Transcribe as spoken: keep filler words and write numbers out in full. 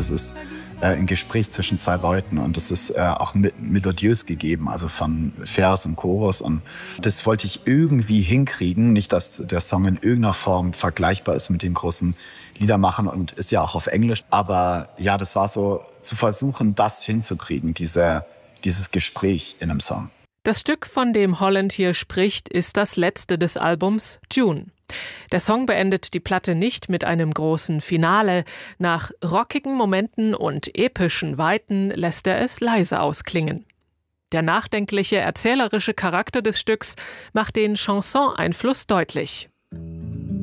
das ist äh, ein Gespräch zwischen zwei Leuten und das ist äh, auch melodiös gegeben, also von Vers und Chorus. Und das wollte ich irgendwie hinkriegen. Nicht, dass der Song in irgendeiner Form vergleichbar ist mit den großen Liedermachern und ist ja auch auf Englisch. Aber ja, das war so, zu versuchen, das hinzukriegen, diese, dieses Gespräch in einem Song. Das Stück, von dem Holland hier spricht, ist das letzte des Albums June. Der Song beendet die Platte nicht mit einem großen Finale. Nach rockigen Momenten und epischen Weiten lässt er es leise ausklingen. Der nachdenkliche, erzählerische Charakter des Stücks macht den Chanson-Einfluss deutlich.